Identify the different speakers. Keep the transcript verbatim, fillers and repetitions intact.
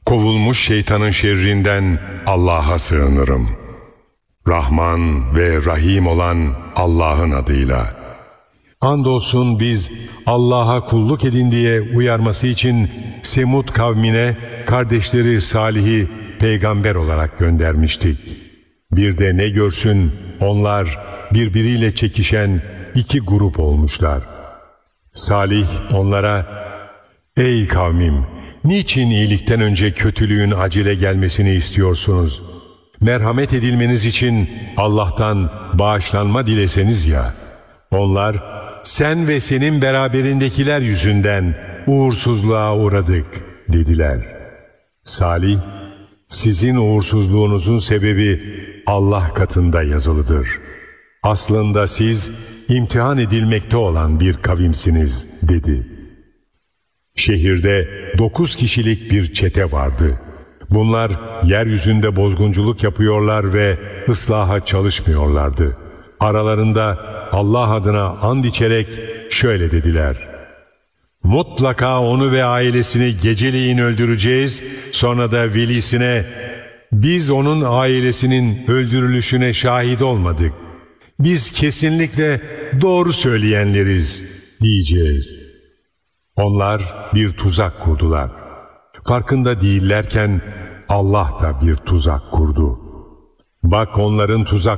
Speaker 1: Kovulmuş şeytanın şerrinden Allah'a sığınırım. Rahman ve Rahim olan Allah'ın adıyla. Andolsun biz Allah'a kulluk edin diye uyarması için Semud kavmine kardeşleri Salih'i peygamber olarak göndermiştik. Bir de ne görsün onlar birbiriyle çekişen iki grup olmuşlar. Salih onlara, "Ey kavmim, niçin iyilikten önce kötülüğün acele gelmesini istiyorsunuz? Merhamet edilmeniz için Allah'tan bağışlanma dileseniz ya." Onlar, "Sen ve senin beraberindekiler yüzünden uğursuzluğa uğradık," dediler. Salih, "Sizin uğursuzluğunuzun sebebi Allah katında yazılıdır. Aslında siz imtihan edilmekte olan bir kavimsiniz," dedi. Şehirde dokuz kişilik bir çete vardı. Bunlar yeryüzünde bozgunculuk yapıyorlar ve ıslaha çalışmıyorlardı. Aralarında Allah adına and içerek şöyle dediler: "Mutlaka onu ve ailesini geceleyin öldüreceğiz, sonra da velisine, 'Biz onun ailesinin öldürülüşüne şahit olmadık. Biz kesinlikle doğru söyleyenleriz,' diyeceğiz." Onlar bir tuzak kurdular. Farkında değillerken Allah da bir tuzak kurdu. Bak onların tuzak